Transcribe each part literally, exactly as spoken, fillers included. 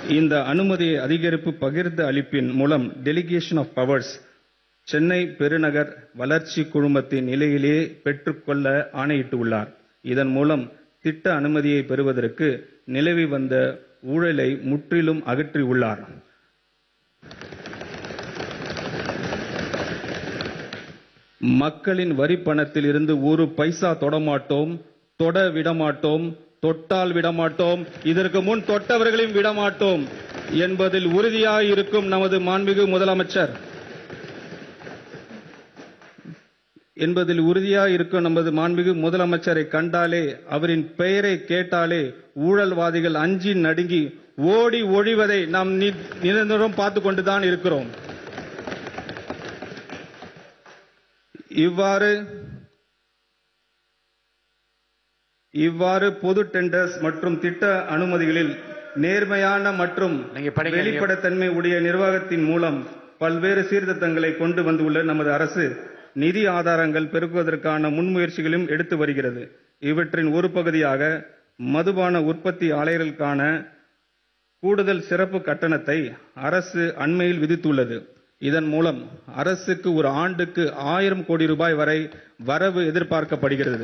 இந்த அனுமதி அதிகரிப்பு பகிர்ந்து அளிப்பின் மூலம் டெலிகேஷன் ஆஃப் பவர்ஸ் சென்னை பெருநகர் வளர்ச்சி குழுமத்தின் நிலையிலேயே பெற்றுக்கொள்ள ஆணையிட்டுள்ளார். இதன் மூலம் திட்ட அனுமதியை பெறுவதற்கு நிலவி வந்த ஊழலை முற்றிலும் அகற்றியுள்ளார். மக்களின் வரி பணத்தில் இருந்து ஒரு பைசா தொடமாட்டோம், தொட விடமாட்டோம், தொட்டால் விடமாட்டோம், இதற்கு முன் தொட்டவர்களையும் விடமாட்டோம் என்பதில் உறுதியாய் இருக்கும் நமது மாண்புமிகு முதலமைச்சர் என்பதில் உறுதியாய் இருக்கும் நமது மாண்புமிகு முதலமைச்சரை கண்டாலே, அவரின் பெயரை கேட்டாலே ஊழல்வாதிகள் அஞ்சி நடுங்கி ஓடி ஒழிவதை நாம் நிரந்தரம் பார்த்து கொண்டுதான் இருக்கிறோம். இவ்வாறு இவ்வாறு பொது டெண்டர்ஸ் மற்றும் திட்ட அனுமதிகளில் நேர்மையான மற்றும் வெளிப்படைத்தன்மை உடைய நிர்வாகத்தின் மூலம் பல்வேறு சீர்திருத்தங்களை கொண்டு வந்துள்ள நமது அரசு நிதி ஆதாரங்கள் பெருக்குவதற்கான முன்முயற்சிகளும் எடுத்து வருகிறது. இவற்றின் ஒரு பகுதியாக மதுபான உற்பத்தி ஆலைகளுக்கான கூடுதல் சிறப்பு கட்டணத்தை அரசு அண்மையில் விதித்துள்ளது. இதன் மூலம் அரசுக்கு ஒரு ஆண்டுக்கு ஆயிரம் கோடி ரூபாய் வரை வரவு எதிர்பார்க்கப்படுகிறது.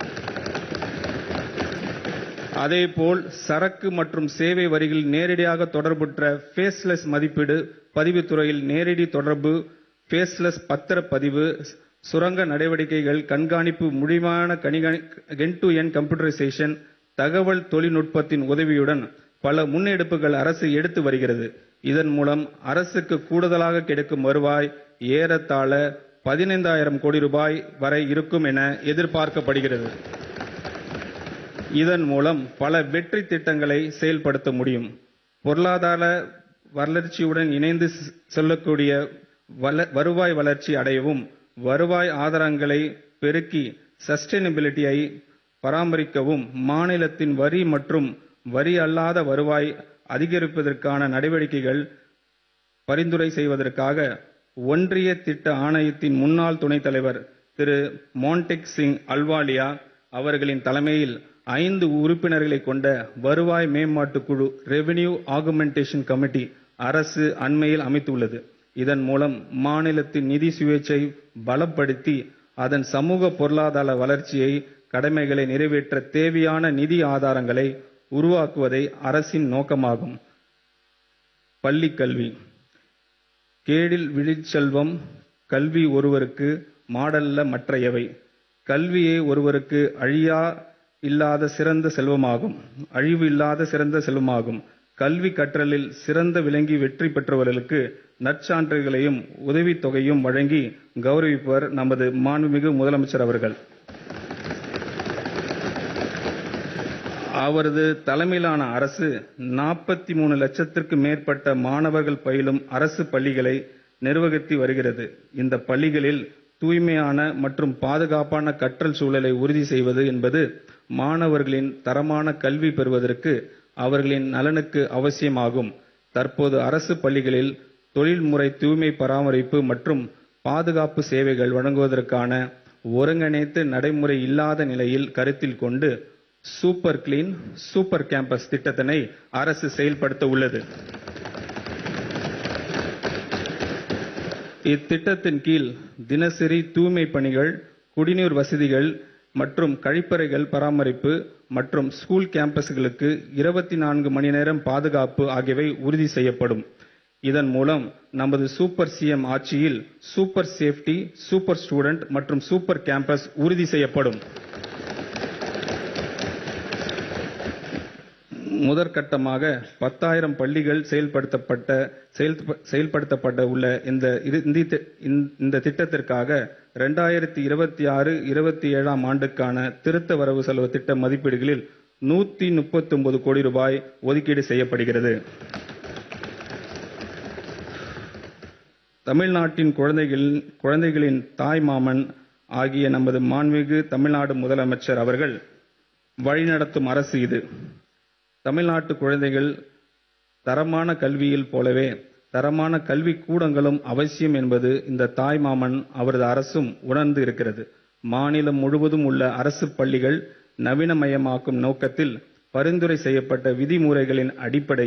அதேபோல் சரக்கு மற்றும் சேவை வரிகளில் நேரடியாக தொடர்புற்ற ஃபேஸ்லெஸ் மதிப்பீடு பதிவுத்துறையில் நேரடி தொடர்பு, ஃபேஸ்லெஸ் பத்திரப்பதிவு, சுரங்க நடவடிக்கைகள் கண்காணிப்பு, முழுமையான எண்ட் டு எண்ட் கம்ப்யூட்டரைசேஷன், தகவல் தொழில்நுட்பத்தின் உதவியுடன் பல முன்னெடுப்புகள் அரசு எடுத்து வருகிறது. இதன் மூலம் அரசுக்கு கூடுதலாக கிடைக்கும் வருவாய் ஏறத்தாழ பதினைந்தாயிரம் கோடி ரூபாய் வரை இருக்கும் என எதிர்பார்க்கப்படுகிறது. இதன் மூலம் பல வெற்றி திட்டங்களை செயல்படுத்த முடியும். பொருளாதார வளர்ச்சியுடன் இணைந்து செல்லக்கூடிய வருவாய் வளர்ச்சி அடையவும், வருவாய் ஆதாரங்களை பெருக்கி சஸ்டைனபிலிட்டியை பராமரிக்கவும், மாநிலத்தின் வரி மற்றும் வரி அல்லாத வருவாய் அதிகரிப்பதற்கான நடவடிக்கைகள் பரிந்துரை செய்வதற்காக ஒன்றிய திட்ட ஆணையத்தின் முன்னாள் துணைத் தலைவர் திரு மான்டெக் சிங் அல்வாலியா அவர்களின் தலைமையில் ஐந்து உறுப்பினர்களை கொண்ட வருவாய் மேம்பாட்டு குழு ரெவென்யூ ஆகுமெண்டேஷன் கமிட்டி அரசு அண்மையில் அமைத்துள்ளது. இதன் மூலம் மாநிலத்தின் நிதி சுயேட்சை பலப்படுத்தி அதன் சமூக பொருளாதார வளர்ச்சியை கடமைகளை நிறைவேற்ற தேவையான நிதி ஆதாரங்களை உருவாக்குவதே அரசின் நோக்கமாகும். பள்ளி கல்வி. கேடில் விழிச்செல்வம் கல்வி ஒருவருக்கு மாடல்ல மற்றையவை. கல்வியே ஒருவருக்கு அழியா இல்லாத சிறந்த செல்வமாகும், அழிவு இல்லாத சிறந்த செல்வமாகும். கல்வி கற்றலில் சிறந்த விளங்கி வெற்றி பெற்றவர்களுக்கு நற்சான்றுகளையும் உதவித்தொகையும் வழங்கி கௌரவிப்பவர் நமது மாண்புமிகு முதலமைச்சர் அவர்கள். அவரது தலைமையிலான அரசு நாற்பத்தி மூணு லட்சத்திற்கு மேற்பட்ட மாணவர்கள் பயிலும் அரசு பள்ளிகளை நிர்வகித்து வருகிறது. இந்த பள்ளிகளில் தூய்மையான மற்றும் பாதுகாப்பான கற்றல் சூழலை உறுதி செய்வது என்பது மாணவர்களின் தரமான கல்வி பெறுவதற்கு அவர்களின் நலனுக்கு அவசியமாகும். தற்போது அரசு பள்ளிகளில் தொழில்முறை தூய்மை பராமரிப்பு மற்றும் பாதுகாப்பு சேவைகள் வழங்குவதற்கான ஒருங்கிணைத்து நடைமுறை இல்லாத நிலையில் கருத்தில் கொண்டு சூப்பர் கிளீன் சூப்பர் கேம்பஸ் திட்டத்தினை அரசு செயல்படுத்த உள்ளது. இத்திட்டத்தின் கீழ் தினசரி தூய்மை பணிகள், குடிநீர் வசதிகள் மற்றும் கழிப்பறைகள் பராமரிப்பு மற்றும் ஸ்கூல் கேம்பஸ்களுக்கு இருபத்தி நான்கு மணி நேரம் பாதுகாப்பு ஆகியவை உறுதி செய்யப்படும். இதன் மூலம் நமது சூப்பர் சிஎம் ஆட்சியில் சூப்பர் சேஃப்டி, சூப்பர் ஸ்டூடெண்ட் மற்றும் சூப்பர் கேம்பஸ் உறுதி செய்யப்படும். முதற்கட்டமாக பத்தாயிரம் பள்ளிகள் செயல்படுத்தப்பட்ட செயல்படுத்தப்பட உள்ள இந்த இந்த திட்டத்திற்காக இரண்டாயிரத்தி இருபத்தி ஆறு இருபத்தி ஏழாம் ஆண்டுக்கான திருத்த வரவு செலவு திட்ட மதிப்பீடுகளில் நூத்தி முப்பத்தி ஒன்பது கோடி ரூபாய் ஒதுக்கீடு செய்யப்படுகிறது. தமிழ்நாட்டின் குழந்தைகளின் குழந்தைகளின் தாய் மாமன் ஆகிய நமது மாண்புமிகு தமிழ்நாடு முதலமைச்சர் அவர்கள் வழிநடத்தும் அரசு இது. தமிழ்நாட்டு குழந்தைகள் தரமான கல்வியில் போலவே தரமான கல்வி கூடங்களும் அவசியம் என்பது இந்த தாய் மாமன் அவரது அரசும் உணர்ந்து இருக்கிறது. மாநிலம் முழுவதும் உள்ள அரசு பள்ளிகள் நவீனமயமாக்கும் நோக்கத்தில் பரிந்துரை செய்யப்பட்ட விதிமுறைகளின் அடிப்படையில்